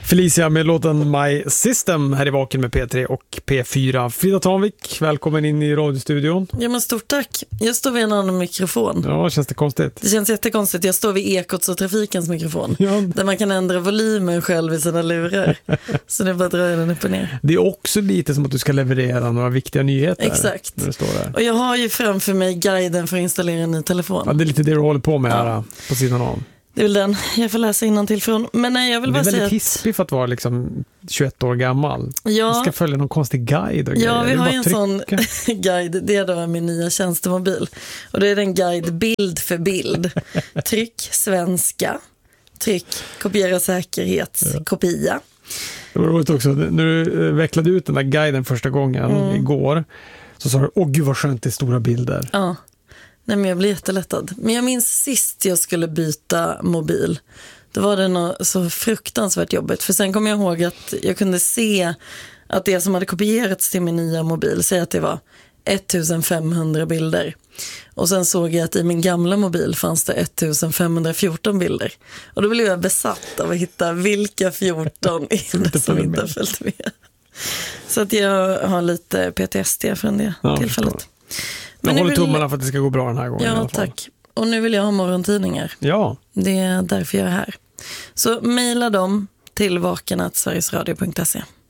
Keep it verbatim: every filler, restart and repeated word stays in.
Felicia med låten My System här i Vaken med P tre och P fyra. Frida Tanvik, välkommen in i radiostudion. Ja, men stort tack. Jag står vid en annan mikrofon. Ja, känns det konstigt? Det känns jättekonstigt. Jag står vid Ekots och Trafikens mikrofon. Ja. Där man kan ändra volymen själv i sina lurar. Så det är bara att dra den upp och ner. Det är också lite som att du ska leverera några viktiga nyheter. Exakt. När du står där. Och jag har ju framför mig guiden för att installera en ny telefon. Ja, det är lite det du håller på med ja. här på sidan av. Det är väl den jag får läsa innantill från. Men nej, jag vill bara säga att... Det är väldigt hispig för att vara liksom tjugoett år gammal. Ja. Du ska följa någon konstig guide och Ja, grejer. vi har ju en trycka. sån guide. Det är då min nya tjänstemobil. Och det är en guide bild för bild. Tryck, svenska. Tryck, kopiera säkerhetskopia. Det var roligt också. När du vecklade ut den där guiden första gången mm. igår så sa du, åh gud vad skönt det är stora bilder. Ja. Nej, men jag blir jättelättad. Men jag minns sist jag skulle byta mobil. Då var det något så fruktansvärt jobbigt. För sen kom jag ihåg att jag kunde se att det som hade kopierats till min nya mobil, säg att det var femtonhundra bilder. Och sen såg jag att i min gamla mobil fanns det femtonhundrafjorton bilder. Och då blev jag besatt av att hitta vilka fjorton är det som inte har följt med. Så att jag har lite P T S D från det ja, tillfället. Men jag håller vill... tummarna för att det ska gå bra den här gången. Ja, tack. Och nu vill jag ha morgontidningar. Ja. Det är därför jag är här. Så mejla dem till vaken snabel-a sverigesradio punkt se.